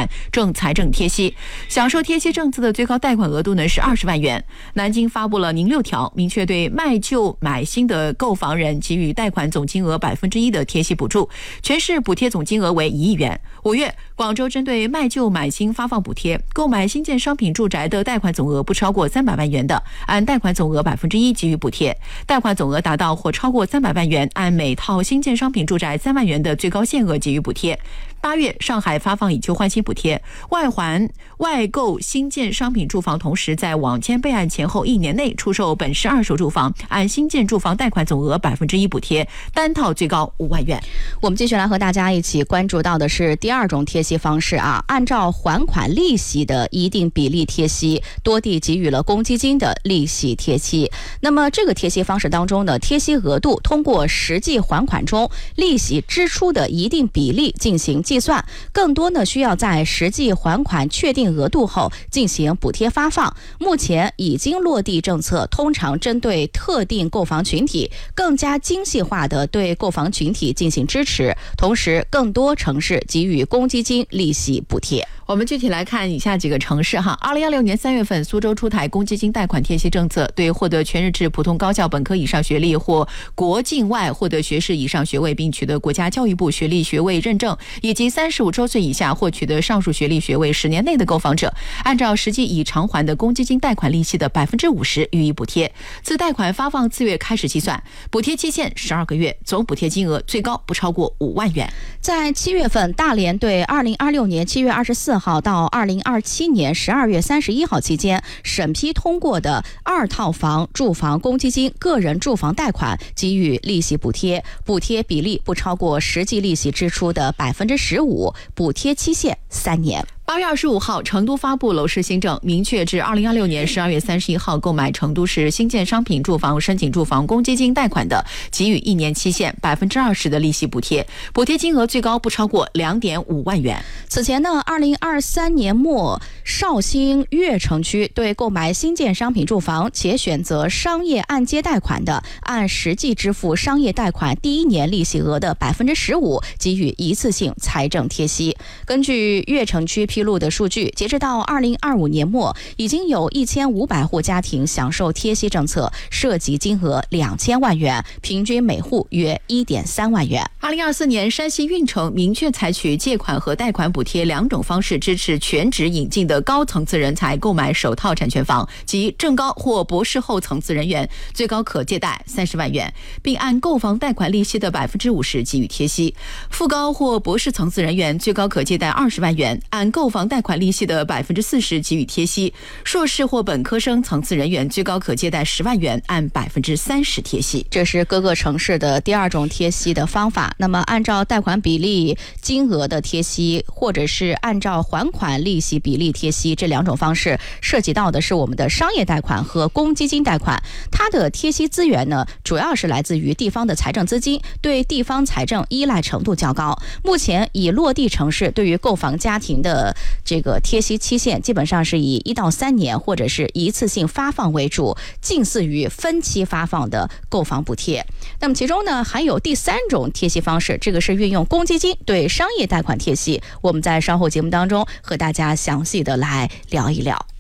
款正财政贴息。享受贴息政策的最高贷款额度呢是20万元。南京发布了宁6条，明确对卖旧买新的购房人给予贷款总金额1%的贴息补助，全市补贴总金额为1亿元。5月，广州针对卖旧买新发放补贴，购买新建商品住宅的贷款总额不超过300万元的，按贷款总额1%给予补贴；贷款总额达到或超过300万元，按每套新建商品住宅3万元的最高限额给予补贴。8月，上海发放以旧换新补贴，外购新建商品住房，同时在网签备案前后1年内出售本市二手住房，按新建住房贷款总额1%补贴，单套最高5万元。 我们继续来和大家一起关注到的是第二种贴息方式按照还款利息的一定比例贴息，多地给予了公积金的利息贴息。那么这个贴息方式当中呢，贴息额度通过实际还款中利息支出的一定比例进行计算，更多呢需要在实际还款确定额度后进行补贴发放。目前已经落地政策，通常针对特定购房群体，更加精细化的对购房群体进行支持，同时更多城市给予公积金利息补贴。 我们具体来看以下几个城市2016年3月份，苏州出台公积金贷款贴息政策，对获得全日制普通高校本科以上学历或国境外获得学士以上学位并取得国家教育部学历学位认证，以及35周岁以下或取得上述学历学位10年内的购房者，按照实际已偿还的公积金贷款利息的50%予以补贴。自贷款发放次月开始计算，补贴期限12个月，总补贴金额最高不超过5万元。 在7月份，大连对2026年7月24号到2027年12月31号期间审批通过的2套房住房公积金个人住房贷款给予利息补贴，补贴比例不超过实际利息支出的15%，补贴期限3年。 8月25号，成都发布楼市新政，明确至2026年12月31号购买成都市新建商品住房申请住房公积金贷款的，给予1年期限20%的利息补贴，补贴金额最高不超过2.5万元。 此前呢，2023年末，绍兴越城区对购买新建商品住房且选择商业按揭贷款的，按实际支付商业贷款第1年利息额的15%给予一次性财政贴息。根据越城区披露的数据，截至到2025年末，已经有1500户家庭享受贴息政策，涉及金额2000万元，平均每户约1.3万元。 2024年，山西运城明确采取借款和贷款补贴2种方式，支持全职引进的高层次人才购买首套产权房，即正高或博士后层次人员，最高可借贷30万元，并按购房贷款利息的50%给予贴息；副高或博士层次人员，最高可借贷20万元，按购房贷款利息的40%给予贴息；硕士或本科生层次人员，最高可借贷10万元，按30%贴息。 这是各个城市的第二种贴息的方法。那么按照贷款比例金额的贴息，或者是按照还款利息比例贴息，这2种方式涉及到的是我们的商业贷款和公积金贷款。它的贴息资源呢，主要是来自于地方的财政资金，对地方财政依赖程度较高。目前已落地城市对于购房家庭的这个贴息期限基本上是以1到3年或者是一次性发放为主，近似于分期发放的购房补贴。那么其中呢，还有第3种贴息方式，这个是运用公积金对商业贷款贴息。我们在稍后节目当中和大家详细的来聊一聊。